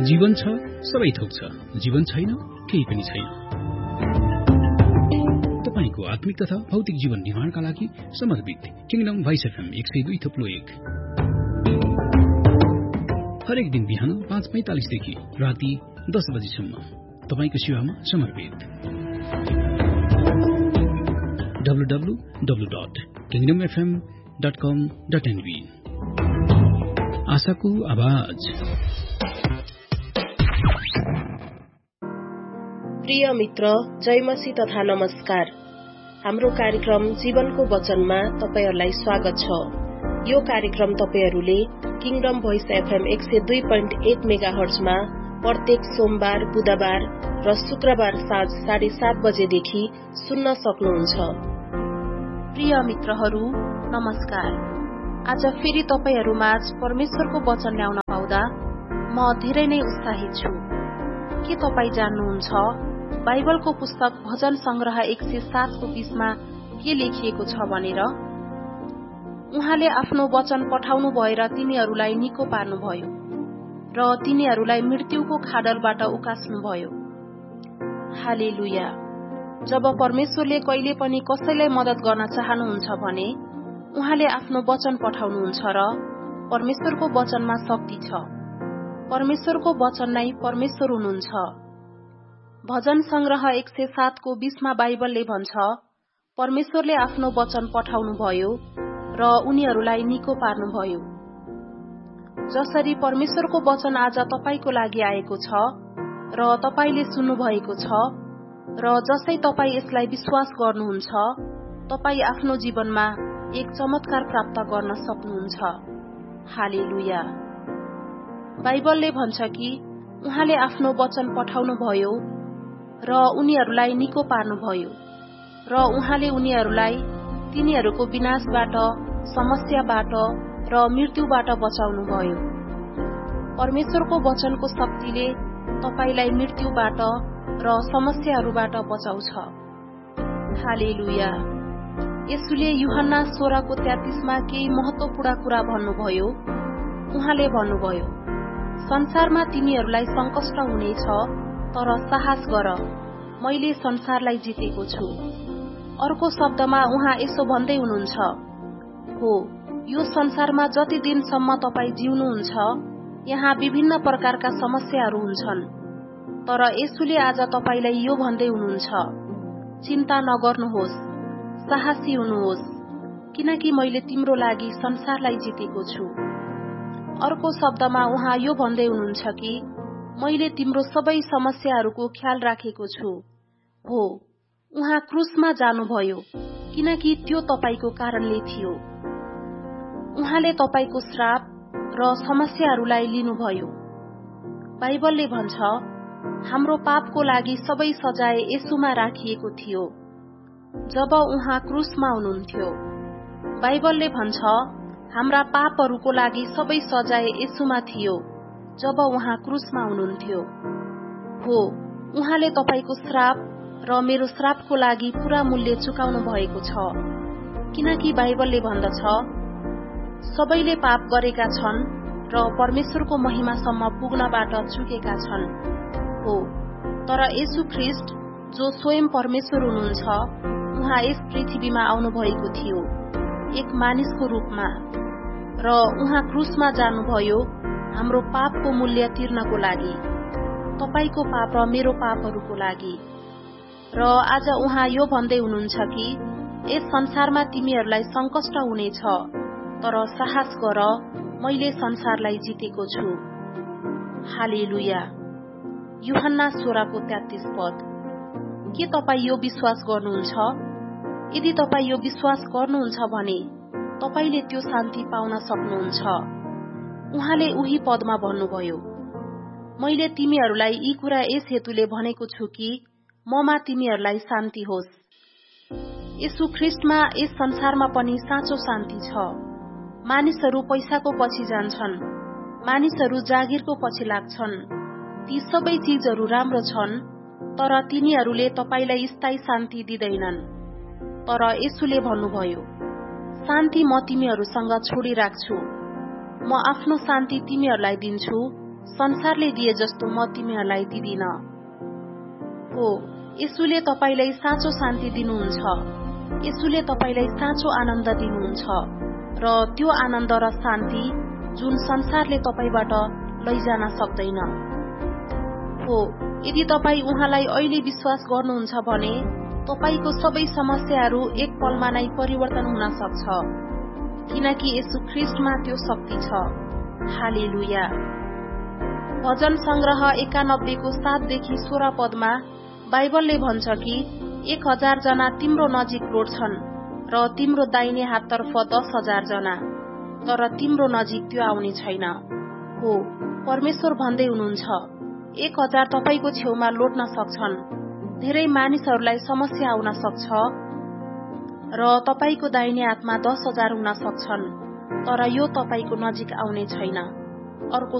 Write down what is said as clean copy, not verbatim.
जीवन छ सबै थोक छ, जीवन छैन केही पनि छैन। तपाईको आत्मिक तथा भौतिक जीवन निर्माणका लागि समर्पित किङडम भोइस एफएम 102.1 हरेक दिन बिहान 5:45 देखि राति 10 बजेसम्म तपाईको सेवामा समर्पित। www.kingdomfm.com.nb आशाको आवाज। प्रिय मित्र, जय मसीह तथा नमस्कार। हाम्रो कार्यक्रम जीवनको वचनमा तपाईहरुलाई स्वागत छ। यो कार्यक्रम तपाईहरुले किङडम भोइस एफएम 102.1 मेगाहर्ज मा प्रत्येक सोमबार, बुधबार र शुक्रबार साँझ 7:30 बजेदेखि सुन्न सक्नुहुन्छ। प्रिय मित्रहरू, नमस्कार। आज फेरि तपाईहरुमाझ परमेश्वरको वचन ल्याउन पाउँदा म धेरै नै उत्साहित छु। के तपाई जान्नुहुन्छ बाइबलको पुस्तक भजन संग्रह 107 को 20 मा के लेखिएको छ भनेर? उहाँले आफ्नो वचन पठाउनु भएर तिनीहरूलाई निको पार्नुभयो र तिनीहरूलाई मृत्युको खाडलबाट उकास्नुभयो। हालेलुया। जब परमेश्वरले कहिले पनि कसैलाई मद्दत गर्न चाहनुहुन्छ भने उहाँले आफ्नो वचन पठाउनुहुन्छ र परमेश्वरको वचनमा शक्ति छ। परमेश्वरको वचन नै परमेश्वर हुनुहुन्छ। भजन संग्रह 107 को 20 मा बाइबलले भन्छ, परमेश्वरले आफ्नो वचन पठाउनु भयो र उनीहरूलाई निको पार्नुभयो। जसरी परमेश्वरको वचन आज तपाईको लागि आएको छ र तपाईले सुन्नु भएको छ र जसै तपाई यसलाई विश्वास गर्नुहुन्छ, तपाई आफ्नो जीवनमा एक चमत्कार प्राप्त गर्न सक्नुहुन्छ। हालेलुया। बाइबलले भन्छ कि उहाँले आफ्नो वचन पठाउनु भयो र उनीहरूलाई निको पार्नुभयो र उहाँले उनीहरूलाई तिनीहरूको विनाशबाट, समस्याबाट र मृत्युबाट बचाउनु भयो। परमेश्वरको वचनको शक्तिले तपाईलाई मृत्युबाट र समस्याहरूबाट बचाउँछ। हालेलुया। यसुले यूहन्ना 16 को 33 मा केही महत्त्वपूर्ण कुरा भन्नुभयो। उहाँले भन्नुभयो, संसारमा तिमीहरूलाई संकष्ट हुनेछ, तर साहस गर, मैले संसारलाई जितेको छु। अर्को शब्दमा उहाँ यसो भन्दै हुनुहुन्छ, हो, यो संसारमा जति दिनसम्म तपाई जिउनुहुन्छ यहाँ विभिन्न प्रकारका समस्याहरू हुन्छन्, तर यसुले आज तपाईलाई यो भन्दै हुनुहुन्छ, चिन्ता नगर्नुहोस्, साहसी हुनुहोस्, किनकि मैले तिम्रो लागि संसारलाई जितेको छु। अर्को शब्दमा उहाँ यो भन्दै हुनुहुन्छ कि मैले तिम्रो सबै समस्याहरूको ख्याल राखेको छु। हो, उहाँ क्रुसमा जानुभयो किनकि त्यो तपाईको कारणले थियो। उहाँले तपाईको श्राप र समस्याहरूलाई लिनुभयो। बाइबलले भन्छ, हाम्रो पापको लागि सबै सजाय येशूमा राखिएको थियो जब उहाँ क्रुसमा हुनुहुन्थ्यो। बाइबलले भन्छ, हाम्रा पापहरूको लागि सबै सजाय येशूमा थियो जब उहाँ क्रुसमा हुनुहुन्थ्यो। हो, उहाँले तपाईको श्राप र मेरो श्रापको लागि पूरा मूल्य चुकाउनु भएको छ, किनकि बाइबलले भन्दछ, सबैले पाप गरेका छन् र परमेश्वरको महिमासम्म पुग्नबाट चुकेका छन्। हो, तर येशू ख्रीष्ट जो स्वयं परमेश्वर हुनुहुन्छ, उहाँ यस पृथ्वीमा आउनुभएको थियो एक मानिसको रूपमा र उहाँ क्रुसमा जानुभयो हाम्रो पापको मूल्य तिर्नको लागि, तपाईको पाप र मेरो पापहरूको लागि। र आज उहाँ यो भन्दै हुनुहुन्छ कि यस संसारमा तिमीहरूलाई संकष्ट हुनेछ, तर साहस गर, मैले संसारलाई जितेको छु। हालेलुया। यूहन्ना 16 को 33 पद। के तपाई यो विश्वास गर्नुहुन्छ? यदि तपाई यो विश्वास गर्नुहुन्छ भने तपाईले त्यो शान्ति पाउन सक्नुहुन्छ। उहाँले उही पदमा भन्नुभयो, मैले तिमीहरूलाई यी कुरा यस हेतुले भनेको छु कि ममा तिमीहरूलाई शान्ति होस्। येशू ख्रीष्टमा यस संसारमा पनि साँचो शान्ति छ। मानिसहरू पैसाको पछि जान्छन्, मानिसहरू जागिरको पछि लाग्छन्, ती सबै चीजहरू राम्रो छन्, तर तिनीहरूले तपाईलाई स्थायी शान्ति दिँदैनन्। तर येशूले भन्नुभयो, शान्ति म तिमीहरूसँग छोडिराख्छु, म आफ्नो शान्ति तिमीहरूलाई दिन्छु, संसारले दिए जस्तो म तिमीहरूलाई दिदिन। हो, यसुले तपाईलाई साँचो शान्ति दिनुहुन्छ। यसुले तपाईलाई साँचो आनन्द दिनुहुन्छ र त्यो आनन्द र शान्ति जुन संसारले तपाईबाट लैजान सक्दैन। हो, यदि तपाई उहाँलाई अहिले विश्वास गर्नुहुन्छ भने तपाईको सबै समस्याहरू एक पलमा नै परिवर्तन हुन सक्छ, किनकि येशू ख्रीष्टमा त्यो शक्ति छ। हालेलुया। भजन संग्रह 91 को 7 देखि 16 पदमा बाइबलले भन्छ कि 1000 जना तिम्रो नजिक लोड्छन् र तिम्रो दाहिने हाततर्फ 10,000 जना, तर तिम्रो नजिक त्यो आउने छैन। हो, परमेश्वर भन्दै हुनुहुन्छ 1000 तपाईको छेउमा लोड्न सक्छन्, धेरै मानिसहरूलाई समस्या आउन सक्छ र तपाईको दाहिने हातमा 10,000 हुन सक्छन्, तर यो तपाईको नजिक आउने छैन। अर्को